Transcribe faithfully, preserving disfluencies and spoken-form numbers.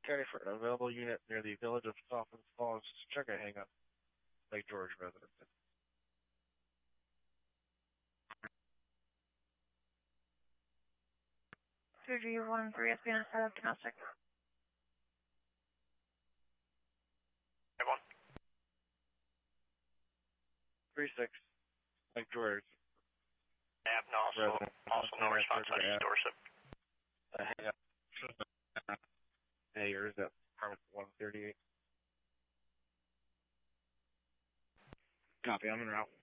County for an available unit near the village of Coffins Falls. Check a hang-up. Lake George resident. two G one three S B N set up domestic. Everyone. three six, Lake George. Yeah, no, also, also no response on East Dorset. Uh, hang up. Hey, yours at apartment one thirty-eight. Copy, I'm en route.